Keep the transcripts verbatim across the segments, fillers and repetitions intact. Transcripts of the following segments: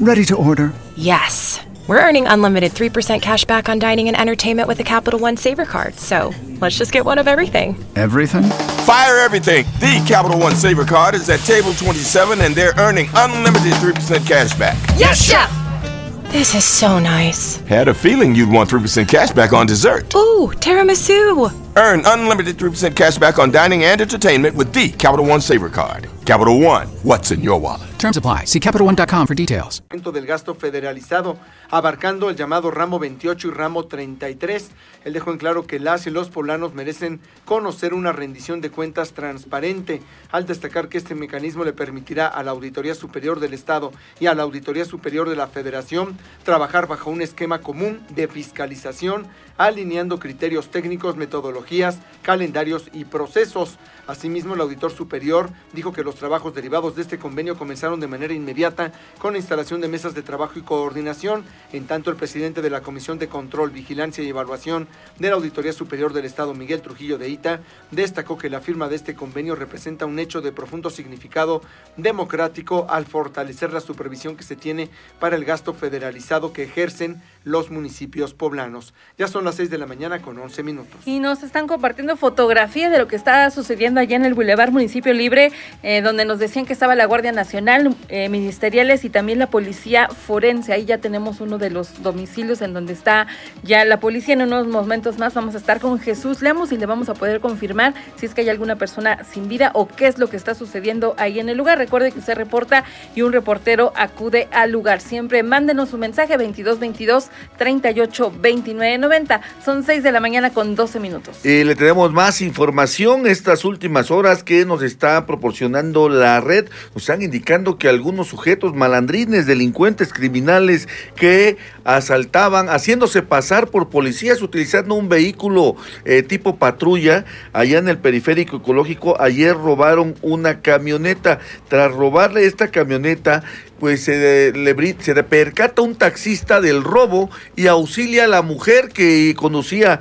Ready to order. Yes. We're earning unlimited three percent cash back on dining and entertainment with the Capital One Saver Card. So let's just get one of everything. Everything? Fire everything. The Capital One Saver Card is at table twenty-seven and they're earning unlimited three percent cash back. Yes, Chef! This is so nice. Had a feeling you'd want three percent cash back on dessert. Ooh, tiramisu. Earn unlimited three percent cash back on dining and entertainment with the Capital One Saver Card. Capital One, what's in your wallet? Terms apply. See Capital One dot com for details. Del gasto federalizado, abarcando el llamado ramo veintiocho y ramo treinta y tres. Él dejó en claro que las y los poblanos merecen conocer una rendición de cuentas transparente, al destacar que este mecanismo le permitirá a la Auditoría Superior del Estado y a la Auditoría Superior de la Federación trabajar bajo un esquema común de fiscalización, alineando criterios técnicos, metodologías, calendarios y procesos. Asimismo, el auditor superior dijo que los trabajos derivados de este convenio comenzaron de manera inmediata con la instalación de mesas de trabajo y coordinación. En tanto, el presidente de la Comisión de Control, Vigilancia y Evaluación de la Auditoría Superior del Estado, Miguel Trujillo de Ita, destacó que la firma de este convenio representa un hecho de profundo significado democrático al fortalecer la supervisión que se tiene para el gasto federalizado que ejercen los municipios poblanos. Ya son las seis de la mañana con once minutos. Y nos están compartiendo fotografías de lo que está sucediendo allá en el Boulevard Municipio Libre, eh, donde nos decían que estaba la Guardia Nacional, eh, ministeriales y también la Policía Forense. Ahí ya tenemos uno de los domicilios en donde está ya la policía. En unos momentos más vamos a estar con Jesús Lemos y le vamos a poder confirmar si es que hay alguna persona sin vida o qué es lo que está sucediendo ahí en el lugar. Recuerde que usted reporta y un reportero acude al lugar. Siempre mándenos un mensaje veintidós veintidós treinta y ocho veintinueve noventa. Son seis de la mañana con doce minutos. Eh, le tenemos más información estas últimas horas que nos está proporcionando la red. Nos están indicando que algunos sujetos malandrines, delincuentes, criminales que asaltaban, haciéndose pasar por policías, utilizando un vehículo eh, tipo patrulla, allá en el periférico ecológico, ayer robaron una camioneta. Tras robarle esta camioneta, pues se le, se le percata un taxista del robo y auxilia a la mujer que conducía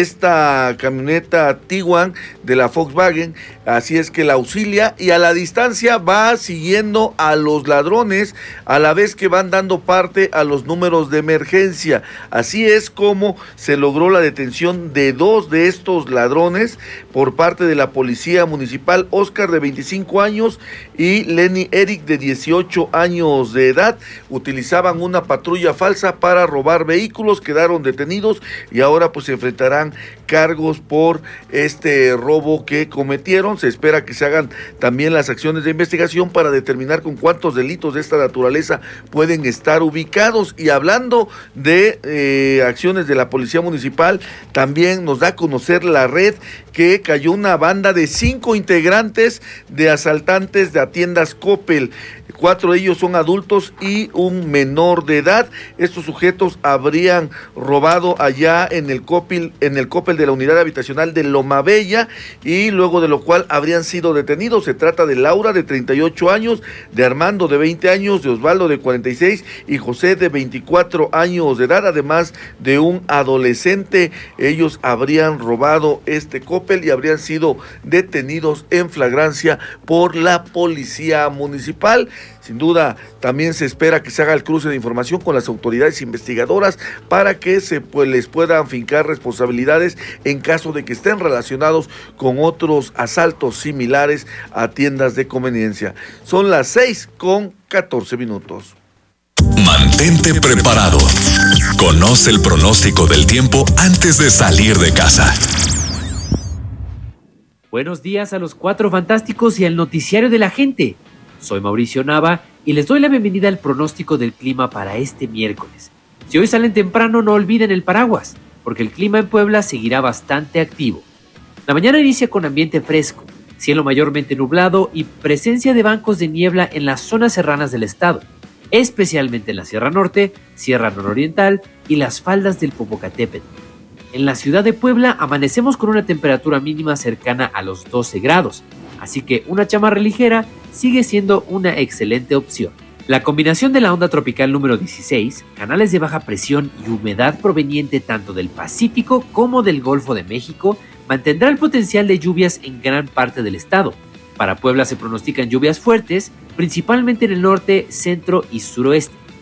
esta camioneta Tiguan de la Volkswagen. Así es que la auxilia y a la distancia va siguiendo a los ladrones a la vez que van dando parte a los números de emergencia. Así es como se logró la detención de dos de estos ladrones por parte de la policía municipal. Oscar, de veinticinco años, y Lenny Eric, de dieciocho años de edad. Utilizaban una patrulla falsa para robar vehículos, quedaron detenidos y ahora pues se enfrentarán cargos por este robo que cometieron. Se espera que se hagan también las acciones de investigación para determinar con cuántos delitos de esta naturaleza pueden estar ubicados. Y hablando de eh, acciones de la policía municipal, también nos da a conocer la red que cayó una banda de cinco integrantes de asaltantes de tiendas Coppel. Cuatro de ellos son adultos y un menor de edad. Estos sujetos habrían robado allá en el Coppel, en el Coppel de la unidad habitacional de Loma Bella, y luego de lo cual habrían sido detenidos. Se trata de Laura, de treinta y ocho años, de Armando, de veinte años, de Osvaldo, de cuarenta y seis, y José, de veinticuatro años de edad, además de un adolescente. Ellos habrían robado este Coppel y habrían sido detenidos en flagrancia por la policía municipal. Sin duda, también se espera que se haga el cruce de información con las autoridades investigadoras para que se pues, les puedan fincar responsabilidades en caso de que estén relacionados con otros asaltos similares a tiendas de conveniencia. Son las seis con catorce minutos. Mantente preparado. Conoce el pronóstico del tiempo antes de salir de casa. Buenos días a los Cuatro Fantásticos y al noticiario de la gente. Soy Mauricio Nava y les doy la bienvenida al pronóstico del clima para este miércoles. Si hoy salen temprano, no olviden el paraguas, porque el clima en Puebla seguirá bastante activo. La mañana inicia con ambiente fresco, cielo mayormente nublado y presencia de bancos de niebla en las zonas serranas del estado, especialmente en la Sierra Norte, Sierra Nororiental y las faldas del Popocatépetl. En la ciudad de Puebla amanecemos con una temperatura mínima cercana a los doce grados, así que una chamarra ligera sigue siendo una excelente opción. La combinación de la onda tropical número dieciséis, canales de baja presión y humedad proveniente tanto del Pacífico como del Golfo de México mantendrá el potencial de lluvias en gran parte del estado. Para Puebla se pronostican lluvias fuertes, principalmente en el norte, centro y suroeste.